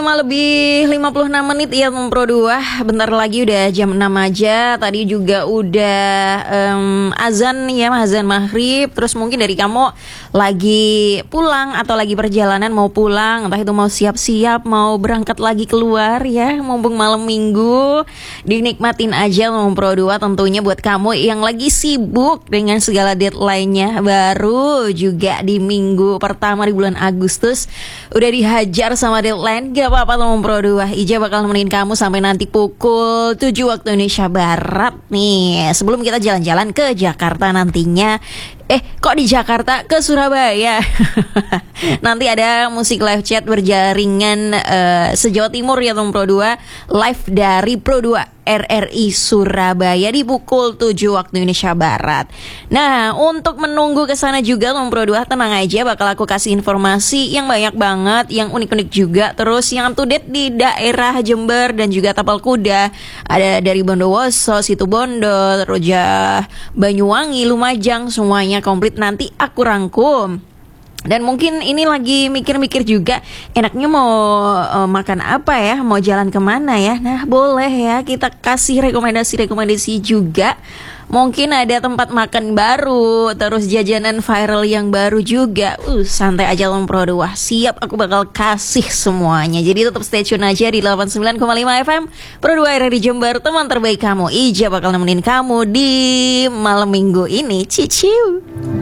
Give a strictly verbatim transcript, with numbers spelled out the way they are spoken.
Cuma lebih lima puluh enam menit ya Pro dua. Bentar lagi udah jam enam aja. Tadi juga udah um, azan ya, azan maghrib. Terus mungkin dari kamu lagi pulang atau lagi perjalanan mau pulang, entah itu mau siap-siap mau berangkat lagi keluar ya, mumpung malam minggu. Dinikmatin aja Pro dua tentunya buat kamu yang lagi sibuk dengan segala deadline-nya. Baru juga di minggu pertama di bulan Agustus udah dihajar sama deadline. Gak apa-apa teman Pro dua, Ija bakal nemenin kamu sampai nanti pukul tujuh waktu Indonesia Barat nih. Sebelum kita jalan-jalan ke Jakarta nantinya. Eh kok di Jakarta, ke Surabaya. Nanti ada musik live chat berjaringan uh, se-Jawa Timur ya teman Pro dua. Live dari Pro dua R R I Surabaya di pukul tujuh waktu Indonesia Barat. Nah, untuk menunggu ke sana juga teman Pro dua, tenang aja, bakal aku kasih informasi yang banyak banget, yang unik-unik juga. Terus yang up to date di daerah Jember dan juga Tapal Kuda. Ada dari Bondowoso, Situbondo, Rojah, Banyuwangi, Lumajang, semuanya komplit nanti aku rangkum. Dan mungkin ini lagi mikir-mikir juga enaknya mau uh, makan apa ya, mau jalan kemana ya. Nah boleh ya kita kasih rekomendasi-rekomendasi juga. Mungkin ada tempat makan baru, terus jajanan viral yang baru juga. Uh, santai aja Lom Pro dua. Siap, aku bakal kasih semuanya. Jadi tetap stay tune aja di delapan puluh sembilan koma lima F M Pro dua R R I Jember, teman terbaik kamu. Ija bakal nemenin kamu di malam minggu ini. Ciciu.